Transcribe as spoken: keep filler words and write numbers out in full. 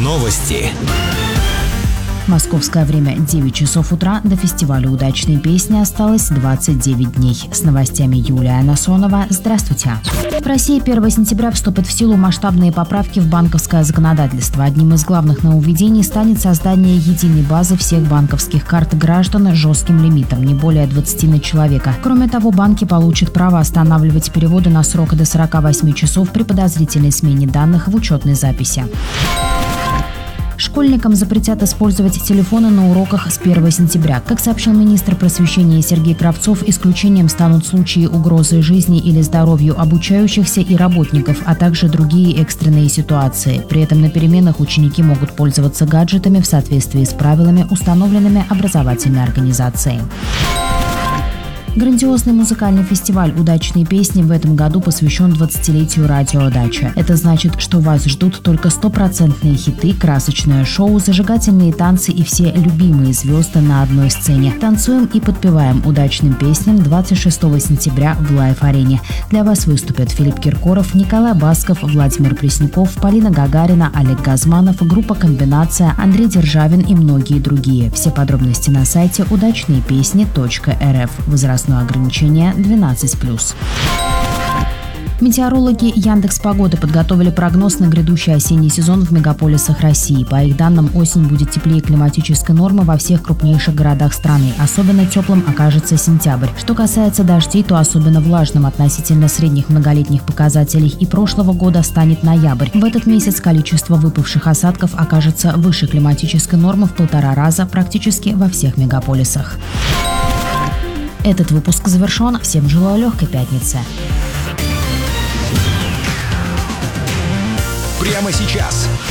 Новости. Московское время девять часов утра. До фестиваля «Удачные песни» осталось двадцать девять дней. С новостями Юлия Насонова. Здравствуйте. В России первого сентября вступят в силу масштабные поправки в банковское законодательство. Одним из главных нововведений станет создание единой базы всех банковских карт граждан с жестким лимитом, не более двадцати на человека. Кроме того, банки получат право останавливать переводы на срок до сорока восьми часов при подозрительной смене данных в учетной записи. Школьникам запретят использовать телефоны на уроках с первого сентября. Как сообщил министр просвещения Сергей Кравцов, исключением станут случаи угрозы жизни или здоровью обучающихся и работников, а также другие экстренные ситуации. При этом на переменах ученики могут пользоваться гаджетами в соответствии с правилами, установленными образовательной организацией. Грандиозный музыкальный фестиваль «Удачные песни» в этом году посвящен двадцатилетию радио «Дача». Это значит, что вас ждут только стопроцентные хиты, красочное шоу, зажигательные танцы и все любимые звезды на одной сцене. Танцуем и подпеваем удачным песням двадцать шестого сентября в Лайф-арене. Для вас выступят Филипп Киркоров, Николай Басков, Владимир Пресняков, Полина Гагарина, Олег Газманов, группа «Комбинация», Андрей Державин и многие другие. Все подробности на сайте удачные песни точка эр эф. Возрастное ограничение двенадцать плюс. Метеорологи Яндекс.Погоды подготовили прогноз на грядущий осенний сезон в мегаполисах России. По их данным, осень будет теплее климатической нормы во всех крупнейших городах страны. Особенно теплым окажется сентябрь. Что касается дождей, то особенно влажным относительно средних многолетних показателей и прошлого года станет ноябрь. В этот месяц количество выпавших осадков окажется выше климатической нормы в полтора раза практически во всех мегаполисах. Этот выпуск завершен. Всем желаю легкой пятницы. Прямо сейчас.